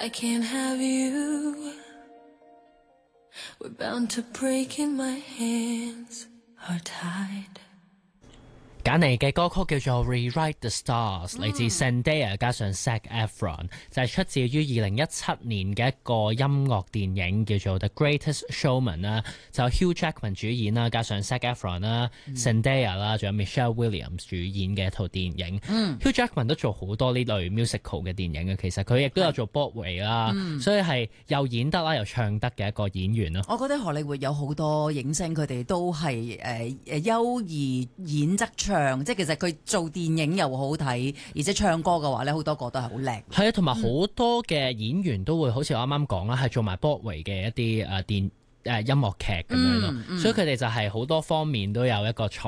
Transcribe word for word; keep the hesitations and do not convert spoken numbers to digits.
I can't have you. We're bound to break in my hands are tied。 揀嚟嘅歌曲叫做 Rewrite the Stars， 嚟自 Zendaya 加上 Zac Efron， 就係出自於二零一七年嘅一個音樂電影叫做 The Greatest Showman 啦，就 Hugh Jackman 主演啦，加上 Zac Efron 啦、嗯、Zendaya 啦，仲有 Michelle Williams 主演嘅一套電影。嗯、Hugh Jackman 都做好多呢類 musical 嘅電影嘅，其實佢亦都有做 Broadway 啦，嗯、所以係又演得啦又唱得嘅一個演員咯。 我覺得荷里活有好多影星，佢哋都係誒誒優異演則唱。即係其實佢做電影又好睇，而且唱歌嘅話咧，好多個都係好叻。 係啊，同埋好多嘅演員都會好似我啱啱講啦，係做埋 Broadway 嘅一啲誒電誒音樂劇咁樣咯，嗯嗯、所以佢哋就係好多方面都有一個創